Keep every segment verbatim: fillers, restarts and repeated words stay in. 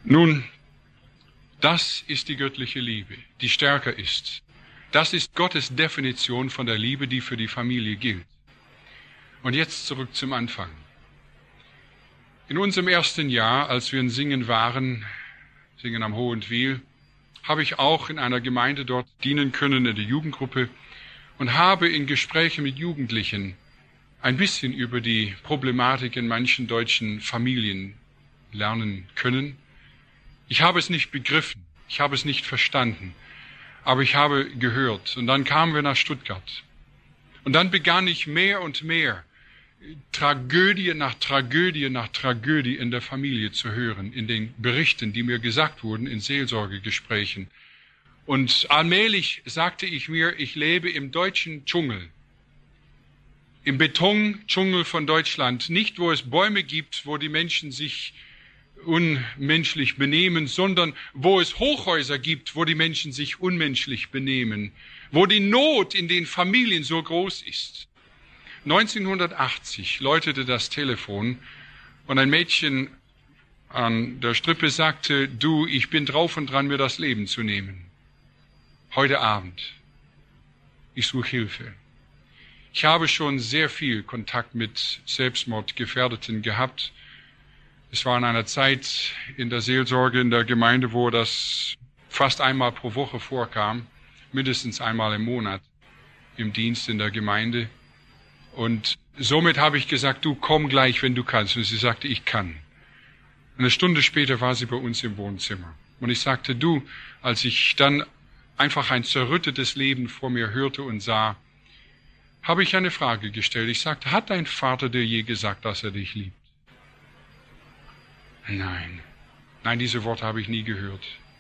Nun, das ist die göttliche Liebe, die stärker ist. Das ist Gottes Definition von der Liebe, die für die Familie gilt. Und jetzt zurück zum Anfang. In unserem ersten Jahr, als wir in Singen waren, Singen am Hohenwil, habe ich auch in einer Gemeinde dort dienen können, in der Jugendgruppe, und habe in Gesprächen mit Jugendlichen ein bisschen über die Problematik in manchen deutschen Familien lernen können. Ich habe es nicht begriffen, ich habe es nicht verstanden, aber ich habe gehört. Und dann kamen wir nach Stuttgart. Und dann begann ich mehr und mehr Tragödie nach Tragödie nach Tragödie in der Familie zu hören, in den Berichten, die mir gesagt wurden, in Seelsorgegesprächen. Und allmählich sagte ich mir, ich lebe im deutschen Dschungel, im Betondschungel von Deutschland, nicht wo es Bäume gibt, wo die Menschen sich unmenschlich benehmen, sondern wo es Hochhäuser gibt, wo die Menschen sich unmenschlich benehmen, wo die Not in den Familien so groß ist. neunzehnhundertachtzig läutete das Telefon und ein Mädchen an der Strippe sagte, du, ich bin drauf und dran, mir das Leben zu nehmen. Heute Abend. Ich suche Hilfe. Ich habe schon sehr viel Kontakt mit Selbstmordgefährdeten gehabt. Es war in einer Zeit in der Seelsorge in der Gemeinde, wo das fast einmal pro Woche vorkam, mindestens einmal im Monat im Dienst in der Gemeinde. Und somit habe ich gesagt, du komm gleich, wenn du kannst. Und sie sagte, ich kann. Eine Stunde später war sie bei uns im Wohnzimmer. Und ich sagte, du, als ich dann einfach ein zerrüttetes Leben vor mir hörte und sah, habe ich eine Frage gestellt. Ich sagte, hat dein Vater dir je gesagt, dass er dich liebt? Nein. Nein, diese Worte habe ich nie gehört.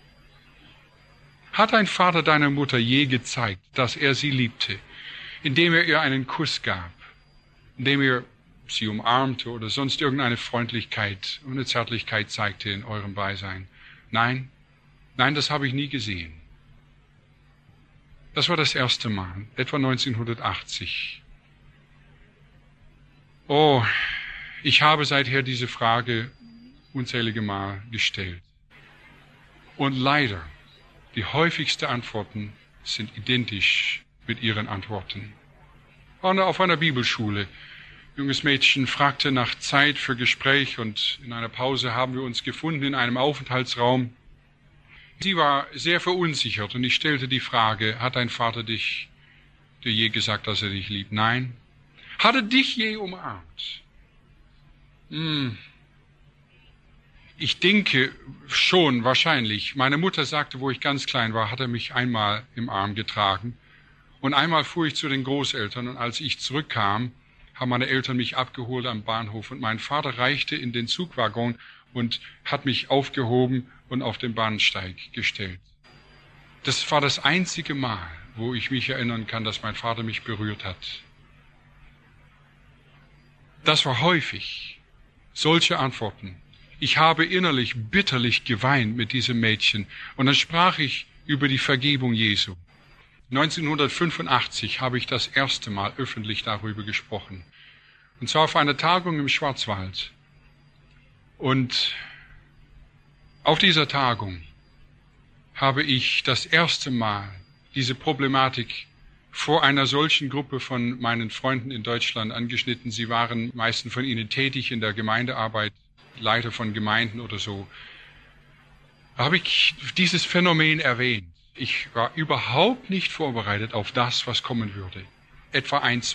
Hat dein Vater deiner Mutter je gezeigt, dass er sie liebte, indem er ihr einen Kuss gab, indem er sie umarmte oder sonst irgendeine Freundlichkeit und eine Zärtlichkeit zeigte in eurem Beisein? Nein, nein, das habe ich nie gesehen. Das war das erste Mal, etwa neunzehnhundertachtzig. Oh, ich habe seither diese Frage unzählige Mal gestellt. Und leider, die häufigsten Antworten sind identisch mit ihren Antworten. Auf einer Bibelschule. Ein junges Mädchen fragte nach Zeit für Gespräch und in einer Pause haben wir uns gefunden in einem Aufenthaltsraum. Sie war sehr verunsichert und ich stellte die Frage, hat dein Vater dich, dir je gesagt, dass er dich liebt? Nein. Hat er dich je umarmt? Hm. Ich denke schon, wahrscheinlich. Meine Mutter sagte, wo ich ganz klein war, hat er mich einmal im Arm getragen. Und einmal fuhr ich zu den Großeltern und als ich zurückkam, haben meine Eltern mich abgeholt am Bahnhof und mein Vater reichte in den Zugwaggon und hat mich aufgehoben und auf den Bahnsteig gestellt. Das war das einzige Mal, wo ich mich erinnern kann, dass mein Vater mich berührt hat. Das war häufig. Solche Antworten. Ich habe innerlich bitterlich geweint mit diesem Mädchen und dann sprach ich über die Vergebung Jesu. neunzehnhundertfünfundachtzig habe ich das erste Mal öffentlich darüber gesprochen. Und zwar auf einer Tagung im Schwarzwald. Und auf dieser Tagung habe ich das erste Mal diese Problematik vor einer solchen Gruppe von meinen Freunden in Deutschland angeschnitten. Sie waren meisten von ihnen tätig in der Gemeindearbeit, Leiter von Gemeinden oder so. Da habe ich dieses Phänomen erwähnt. Ich war überhaupt nicht vorbereitet auf das, was kommen würde. Etwa ein